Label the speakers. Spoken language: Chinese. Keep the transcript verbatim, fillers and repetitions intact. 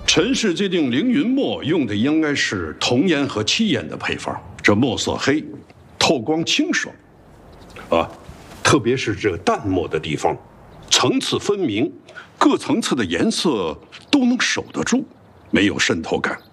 Speaker 1: 陈氏界定凌云墨用的应该是童颜和漆颜的配方，这墨色黑，透光清爽，啊，特别是这淡墨的地方，层次分明，各层次的颜色都能守得住，没有渗透感。